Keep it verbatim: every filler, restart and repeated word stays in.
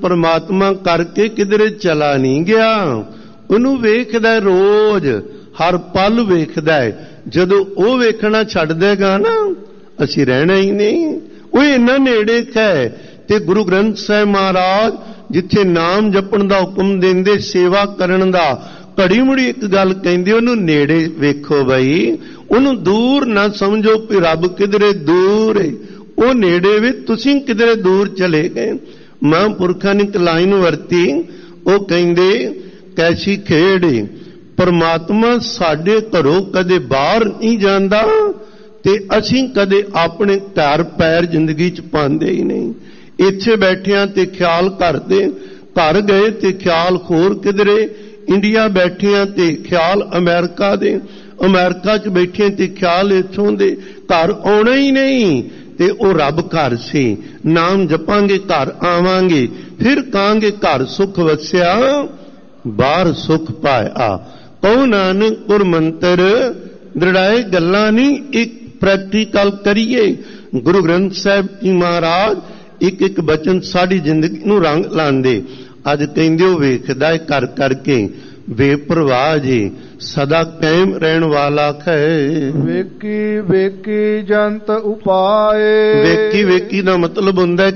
परमात्मा करके किधरे चला नहीं गया, ਉਹਨੂੰ ਵੇਖਦਾ रोज, हर पल ਵੇਖਦਾ है। ਜਦੋਂ ਉਹ ਵੇਖਣਾ ਛੱਡ ਦੇਗਾ ਨਾ, ਅਸੀਂ ਰਹਿਣਾ ਹੀ ਨਹੀਂ। ਉਹ ਇੰਨਾ ਨੇੜੇ ਹੈ। ਤੇ ਗੁਰੂ ਗ੍ਰੰਥ ਸਾਹਿਬ ਮਹਾਰਾਜ ਜਿੱਥੇ ਨਾਮ ਜਪਣ ਦਾ ਹੁਕਮ ਦਿੰਦੇ, ਸੇਵਾ ਕਰਨ ਦਾ, ਘੜੀ ਮੁੜੀ ਇੱਕ ਗੱਲ ਕਹਿੰਦੇ, ਉਹਨੂੰ ਨੇੜੇ ਵੇਖੋ ਬਈ, ਉਹਨੂੰ ਦੂਰ ਨਾ ਸਮਝੋ ਕਿ ਰੱਬ ਕਿਧਰੇ ਦੂਰ ਹੈ। ਉਹ ਨੇੜੇ ਵੀ, ਤੁਸੀਂ ਕਿਧਰੇ ਦੂਰ ਚਲੇ ਗਏ। ਮਹਾਂਪੁਰਖਾਂ ਨੇ ਇੱਕ ਲਾਈਨ ਵਰਤੀ, ਉਹ ਕਹਿੰਦੇ ਕੈਸੀ ਖੇਡ ਏ, ਪਰਮਾਤਮਾ ਸਾਡੇ ਘਰੋਂ ਕਦੇ ਬਾਹਰ ਨਹੀਂ ਜਾਂਦਾ ਤੇ ਅਸੀਂ ਕਦੇ ਆਪਣੇ ਘਰ ਪੈਰ ਜ਼ਿੰਦਗੀ 'ਚ ਪਾਉਂਦੇ ਹੀ ਨਹੀਂ। ਇੱਥੇ ਬੈਠਿਆਂ ਤੇ ਖਿਆਲ ਕਰਦੇ, ਘਰ ਗਏ ਤੇ ਖਿਆਲ ਹੋਰ ਕਿਧਰੇ, ਇੰਡੀਆ ਬੈਠਿਆਂ ਤੇ ਖਿਆਲ ਅਮਰੀਕਾ ਦੇ, ਅਮਰੀਕਾ 'ਚ ਬੈਠੇ ਤੇ ਖਿਆਲ ਇੱਥੋਂ ਦੇ, ਘਰ ਆਉਣਾ ਹੀ ਨਹੀਂ। ਤੇ ਉਹ ਰੱਬ ਘਰ ਸੀ। ਨਾਮ ਜਪਾਂਗੇ ਘਰ ਆਵਾਂਗੇ, ਫਿਰ ਕਹਾਂਗੇ ਘਰ ਸੁਖ ਵਸਿਆ, ਬਾਹਰ ਸੁਖ ਪਾਇਆ। ਕਹੋ ਨਾਨਕ ਗੁਰ ਮੰਤਰ ਦ੍ਰਿੜਾਏ, ਗੱਲਾਂ ਨਹੀਂ, ਇੱਕ ਪ੍ਰੈਕਟੀਕਲ ਕਰੀਏ। ਗੁਰੂ ਗ੍ਰੰਥ ਸਾਹਿਬ ਜੀ ਮਹਾਰਾਜ ਇੱਕ ਇੱਕ ਬਚਨ ਸਾਡੀ ਜ਼ਿੰਦਗੀ ਨੂੰ ਰੰਗ ਲਾਉਂਦੇ। ਅੱਜ ਕਹਿੰਦੇ ਉਹ ਵੇਖਦਾ ਕਰ ਕਰਕੇ, ਬੇਪਰਵਾਹ ਜੀ, ਸਦਾ ਕਾਇਮ ਰਹਿਣ ਵਾਲਾ ਹੈ। ਵੇਖੀ ਵੇਖੀ ਜੰਤ ਉਪਾਏ। ਵੇਖੀ ਵੇਖੀ ਦਾ ਮਤਲਬ ਹੁੰਦਾ